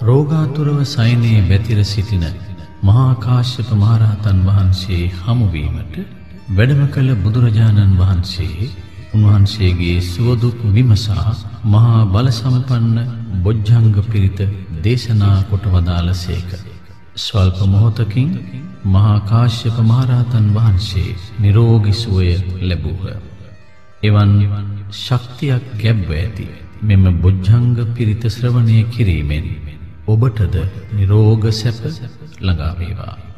රෝගාතුරව සයනයේ බැතිර සිටින මහා කාශ්‍යප මහරහතන් වහන්සේ හමුවීමට වැඩම කළ බුදුරජාණන් වහන්සේ උන්වහන්සේගේ සුවදුක් විමසා මහා බල සම්පන්න බොජ්ජංග පිරිත දේශනා කොට වදාළසේක. ස්වල්ප මොහොතකින් මහා කාශ්‍යප මහරහතන් වහන්සේ නිරෝගී සුවය ලැබුහ. එවන් ශක්තියක් ගැබ්ව ඇති මෙම බොජ්ජංග පිරිත ශ්‍රවණය කිරීමෙන් ඔබටද නිරෝග සැප ළඟා වේවා.